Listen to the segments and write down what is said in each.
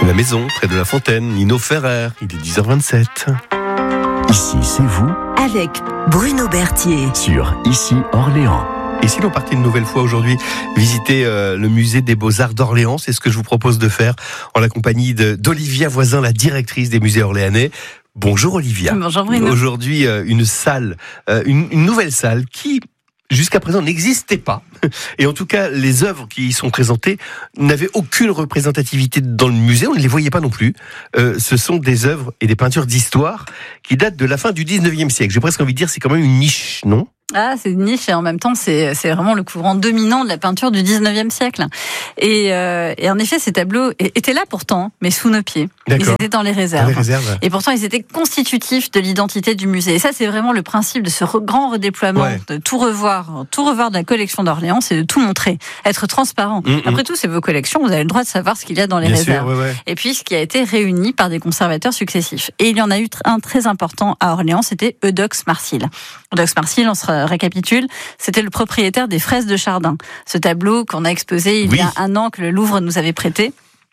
La maison, près de la fontaine, Nino Ferrer, il est 10h27. Ici, c'est vous, avec Bruno Berthier. sur Ici Orléans. Et si l'on partait une nouvelle fois aujourd'hui visiter le musée des Beaux-Arts d'Orléans, c'est ce que je vous propose de faire en la compagnie d'Olivia Voisin, la directrice des musées orléanais. Bonjour Olivia. Bonjour Bruno. Aujourd'hui, une salle, une nouvelle salle qui, jusqu'à présent, n'existait pas. Et en tout cas, les œuvres qui y sont présentées n'avaient aucune représentativité dans le musée, on ne les voyait pas non plus. Ce sont des œuvres et des peintures d'histoire qui datent de la fin du 19e siècle. J'ai presque envie de dire, c'est quand même une niche, non ? Ah, c'est une niche et en même temps, c'est vraiment le courant dominant de la peinture du 19e siècle. Et en effet, ces tableaux étaient là pourtant, mais sous nos pieds. D'accord. Ils étaient dans les réserves. Dans les réserves. Et pourtant, ils étaient constitutifs de l'identité du musée. Et ça, c'est vraiment le principe de ce grand redéploiement, Ouais. de tout revoir de la collection d'Orléans, c'est de tout montrer, être transparent. Après tout, c'est vos collections, vous avez le droit de savoir ce qu'il y a dans les Bien réserves. sûr, ouais. Et puis, ce qui a été réuni par des conservateurs successifs. Et il y en a eu un très important à Orléans, c'était Eudoxe Marcil. Eudoxe Marcil, on se récapitule, c'était le propriétaire des fraises de Chardin. Ce tableau qu'on a exposé il y a un an, que le Louvre nous avait prêté.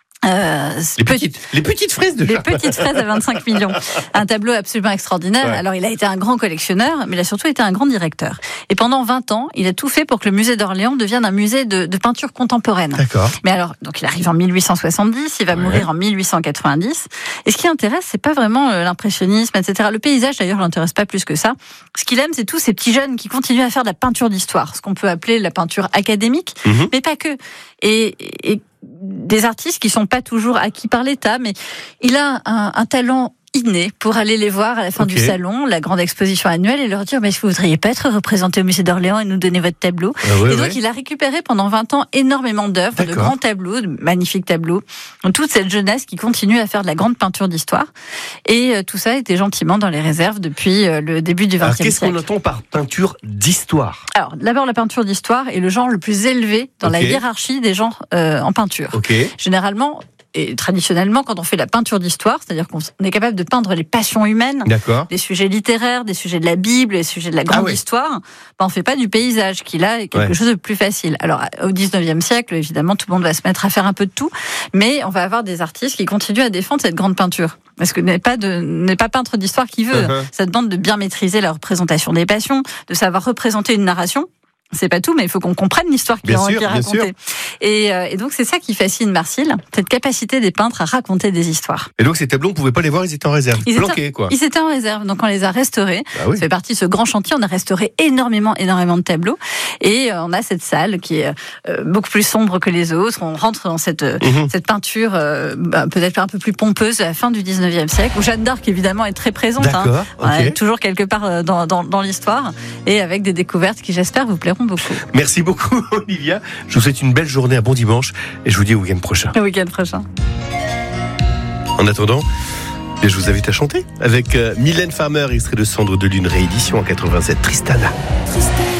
Les petites fraises de Les Chardin. petites fraises à 25 millions. Un tableau absolument extraordinaire. Ouais. Alors, il a été un grand collectionneur, mais il a surtout été un grand directeur. Et pendant 20 ans, il a tout fait pour que le musée d'Orléans devienne un musée de peinture contemporaine. D'accord. Mais alors, donc il arrive en 1870, il va mourir en 1890. Et ce qui intéresse, c'est pas vraiment l'impressionnisme, etc. Le paysage, d'ailleurs, l'intéresse pas plus que ça. Ce qu'il aime, c'est tous ces petits jeunes qui continuent à faire de la peinture d'histoire, ce qu'on peut appeler la peinture académique, mais pas que. Et des artistes qui sont pas toujours acquis par l'État, mais il a un talent inné pour aller les voir à la fin du salon, la grande exposition annuelle, et leur dire, mais est-ce que vous voudriez pas être représenté au musée d'Orléans et nous donner votre tableau? Et donc, il a récupéré pendant 20 ans énormément d'œuvres, de grands tableaux, de magnifiques tableaux. Donc, toute cette jeunesse qui continue à faire de la grande peinture d'histoire. Et tout ça était gentiment dans les réserves depuis le début du XXe siècle. Qu'est-ce qu'on entend par peinture d'histoire ? Alors, d'abord, la peinture d'histoire est le genre le plus élevé dans la hiérarchie des genres en peinture. Généralement, et traditionnellement, quand on fait la peinture d'histoire, c'est-à-dire qu'on est capable de peindre les passions humaines, des sujets littéraires, des sujets de la Bible, des sujets de la grande histoire, on fait pas du paysage, qui là est quelque chose de plus facile. Alors, au 19e siècle, évidemment, tout le monde va se mettre à faire un peu de tout, mais on va avoir des artistes qui continuent à défendre cette grande peinture. Parce que n'est pas peintre d'histoire qui veut. Ça demande de bien maîtriser la représentation des passions, de savoir représenter une narration. C'est pas tout, mais il faut qu'on comprenne l'histoire qui est racontée. Et donc, c'est ça qui fascine Marcil, cette capacité des peintres à raconter des histoires. Et donc, ces tableaux, on pouvait pas les voir, ils étaient en réserve. Planqués, quoi. Ils étaient en réserve, donc on les a restaurés. Ça fait partie de ce grand chantier, on a restauré énormément de tableaux. Et on a cette salle qui est beaucoup plus sombre que les autres. On rentre dans cette peinture peut-être un peu plus pompeuse de la fin du 19e siècle, où Jeanne d'Arc, évidemment, est très présente. Toujours quelque part dans l'histoire. Et avec des découvertes qui, j'espère, vous plairont beaucoup. Merci beaucoup, Olivia. Je vous souhaite une belle journée, un bon dimanche, et je vous dis au week-end prochain. Au week-end prochain. En attendant, je vous invite à chanter avec Mylène Farmer, extrait de Cendre de Lune, réédition en 87, Tristana.